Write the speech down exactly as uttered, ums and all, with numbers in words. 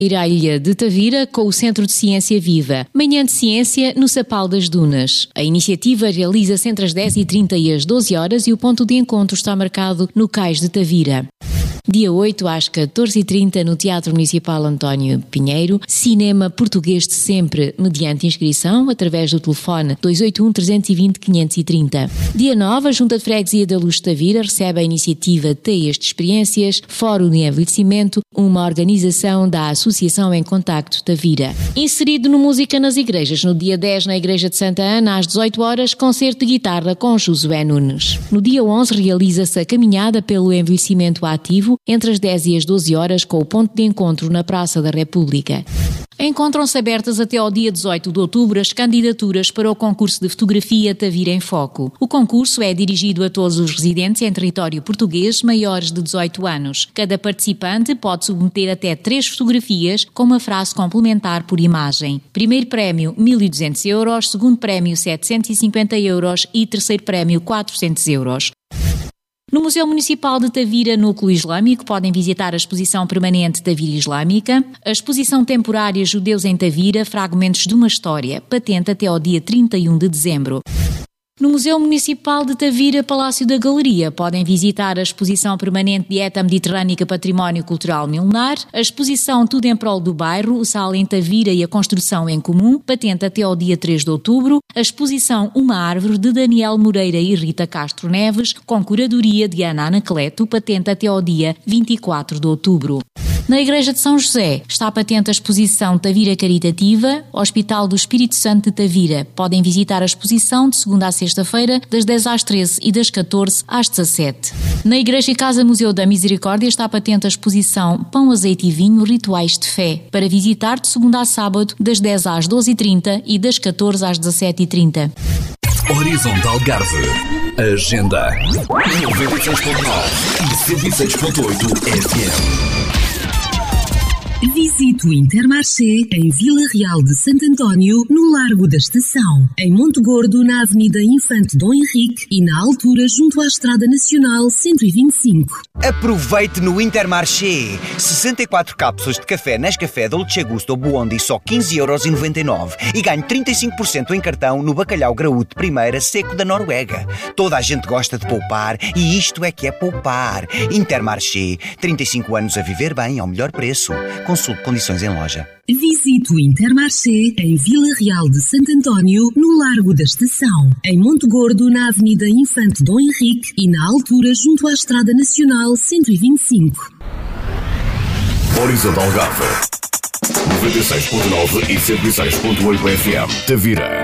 Ir à ilha de Tavira com o Centro de Ciência Viva. Manhã de Ciência no Sapal das Dunas. A iniciativa realiza-se entre as dez e trinta e as doze horas e o ponto de encontro está marcado no Cais de Tavira. Dia oito às catorze e trinta no Teatro Municipal António Pinheiro, cinema português de sempre, mediante inscrição através do telefone dois oito um, três dois zero, cinco três zero. Dia nove, a Junta de Freguesia da Luz de Tavira recebe a iniciativa Teias de Experiências, Fórum de Envelhecimento, uma organização da Associação em Contacto Tavira. Inserido no Música nas Igrejas, no dia dez na Igreja de Santa Ana, às dezoito horas, concerto de guitarra com Josué Nunes. No dia onze, realiza-se a caminhada pelo envelhecimento ativo, entre as dez e as doze horas, com o ponto de encontro na Praça da República. Encontram-se abertas até ao dia dezoito de outubro as candidaturas para o concurso de fotografia Tavira em Foco. O concurso é dirigido a todos os residentes em território português maiores de dezoito anos. Cada participante pode submeter até três fotografias com uma frase complementar por imagem. Primeiro prémio mil e duzentos euros, segundo prémio setecentos e cinquenta euros e terceiro prémio quatrocentos euros. No Museu Municipal de Tavira, Núcleo Islâmico, podem visitar a exposição permanente Tavira Islâmica, a exposição temporária Judeus em Tavira, Fragmentos de uma História, patente até ao dia trinta e um de dezembro. No Museu Municipal de Tavira, Palácio da Galeria, podem visitar a exposição permanente Dieta Mediterrânica Património Cultural Milenar, a exposição Tudo em Prol do Bairro, o Sal em Tavira e a Construção em Comum, patente até ao dia três de outubro, a exposição Uma Árvore de Daniel Moreira e Rita Castro Neves, com curadoria de Ana Anacleto, patente até ao dia vinte e quatro de outubro. Na Igreja de São José está patente a exposição Tavira Caritativa, Hospital do Espírito Santo de Tavira. Podem visitar a exposição de segunda a sexta-feira, das dez às treze e das catorze às dezassete. Na Igreja e Casa Museu da Misericórdia está patente a exposição Pão, Azeite e Vinho, Rituais de Fé, para visitar de segunda a sábado, das dez às doze e trinta e das catorze às dezassete e trinta. Horizontal Algarve. Agenda noventa e seis ponto nove e cento e seis ponto oito F M. Visite o Intermarché em Vila Real de Santo António, no Largo da Estação. Em Monte Gordo, na Avenida Infante Dom Henrique e na altura junto à Estrada Nacional cento e vinte e cinco. Aproveite no Intermarché. sessenta e quatro cápsulas de café Nescafé Dolce Gusto Buondi só quinze euros e noventa e nove e ganhe trinta e cinco por cento em cartão no bacalhau graúdo primeira seco da Noruega. Toda a gente gosta de poupar e isto é que é poupar. Intermarché. trinta e cinco anos a viver bem ao melhor preço. Consulte condições em loja. Visite o Intermarché em Vila Real de Santo António, no Largo da Estação. Em Monte Gordo, na Avenida Infante Dom Henrique e na altura junto à Estrada Nacional cento e vinte e cinco. Horizontal Algarve. noventa e seis ponto nove e cento e seis ponto oito F M. Tavira.